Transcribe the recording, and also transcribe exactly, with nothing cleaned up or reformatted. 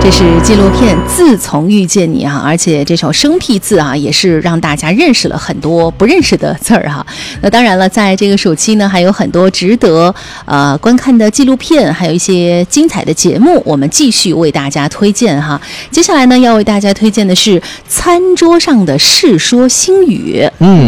这是纪录片《自从遇见你》啊，而且这首生僻字啊，也是让大家认识了很多不认识的字儿哈。那当然了，在这个暑期呢，还有很多值得呃观看的纪录片，还有一些精彩的节目，我们继续为大家推荐哈。接下来呢，要为大家推荐的是《餐桌上的世说新语》。嗯。